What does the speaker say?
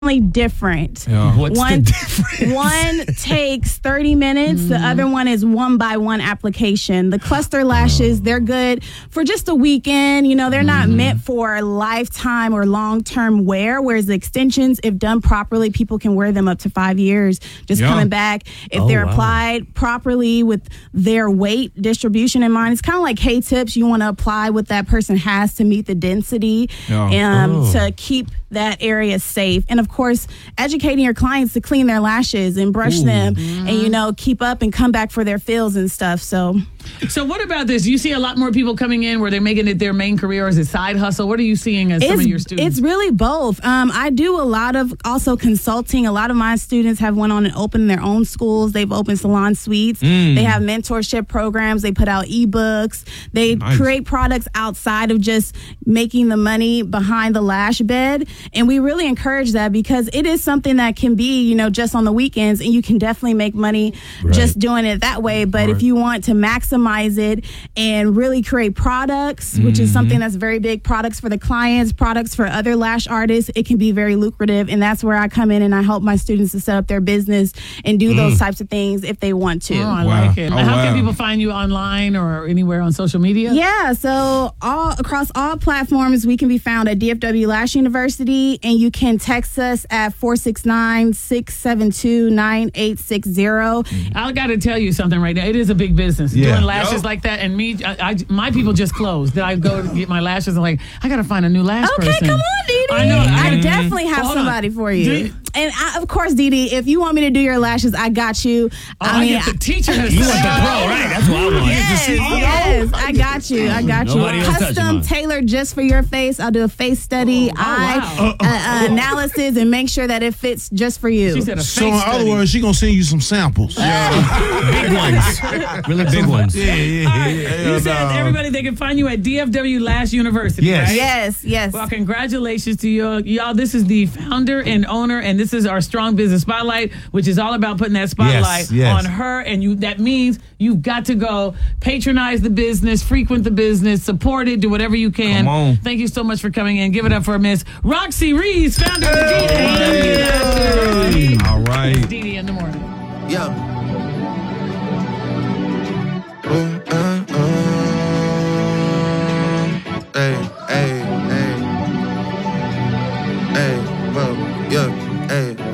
different. What's the difference? One takes 30 minutes. The other one is one by one application. The cluster lashes, they're good for just a weekend. You know, they're not meant for lifetime or long-term wear, whereas the extensions, if done properly, people can wear them up to 5 years. Just coming back. If they're applied properly with their weight distribution in mind, it's kind of like K-tips. You want to apply what that person has to meet the density to keep that area safe. And of course, educating your clients to clean their lashes and brush them and, you know, keep up and come back for their fills and stuff. So what about this? You see a lot more people coming in where they're making it their main career, or is it side hustle? What are you seeing as some of your students? It's really both. I do a lot of also consulting. A lot of my students have went on and opened their own schools. They've opened salon suites. They have mentorship programs. They put out ebooks. They create products outside of just making the money behind the lash bed. And we really encourage that because it is something that can be, you know, just on the weekends, and you can definitely make money just doing it that way. But if you want to maximize it and really create products, which is something that's very big, products for the clients, products for other lash artists, it can be very lucrative. And that's where I come in and I help my students to set up their business and do those types of things if they want to. Oh, I like it. How can people find you online or anywhere on social media? Yeah, so across all platforms, we can be found at DFW Lash University. And you can text us at 469-672-9860. I got to tell you something right now. It is a big business doing lashes like that. And me, my people just closed. Then I go to get my lashes and like, I got to find a new lash person. Okay, come on, Dee Dee. I know. I definitely have somebody for you. And of course, Dee Dee, if you want me to do your lashes, I got you. I get the teacher herself. You want the pro, right? That's what I want. Yes, I got you. Custom tailored just for your face. I'll do a face study, analysis, and make sure that it fits just for you. She said a face study. So in other words, she's going to send you some samples. Big ones. Really big ones. You said everybody, they can find you at DFW Lash University, right? Yes. Well, congratulations to you. Y'all, this is the founder and owner, and this is our Strong Business Spotlight, which is all about putting that spotlight on her. And that means you've got to go patronize the business, frequent the business, support it, do whatever you can. Come on. Thank you so much for coming in. Give it up for Miss Roxy Reese, founder of the DFW Lash University. All right. Dee Dee in the morning. Yeah.